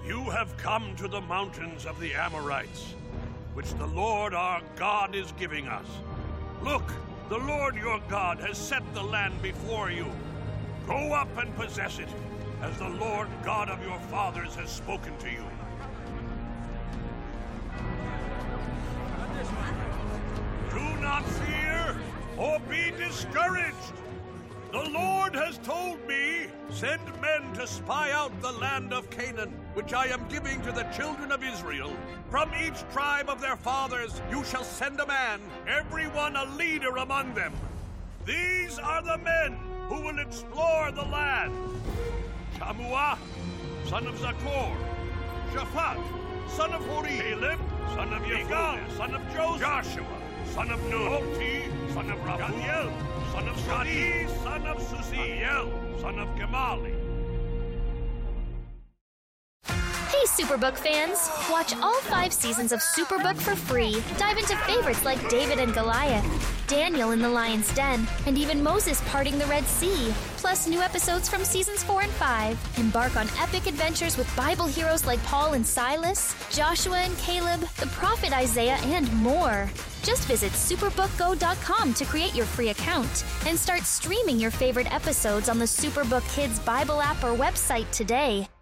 You have come to the mountains of the Amorites, which the Lord our God is giving us. Look, the Lord your God has set the land before you. Go up and possess it, as the Lord God of your fathers has spoken to you. Do not fear or be discouraged. The Lord has told me, send men to spy out the land of Canaan, which I am giving to the children of Israel. From each tribe of their fathers you shall send a man, every one a leader among them. These are the men who will explore the land. Shammua, son of Zaccur. Shaphat, son of Hori. Caleb, son of Yegal, son of Joseph. Joshua, son of Nun. Oti, son of Gadiel, son of Shadi, son of Suziel, son of Gemali. Hey, Superbook fans! Watch all 5 seasons of Superbook for free. Dive into favorites like David and Goliath, Daniel in the Lion's Den, and even Moses parting the Red Sea. Plus new episodes from seasons 4 and 5. Embark on epic adventures with Bible heroes like Paul and Silas, Joshua and Caleb, the prophet Isaiah, and more. Just visit superbookgo.com to create your free account and start streaming your favorite episodes on the Superbook Kids Bible app or website today.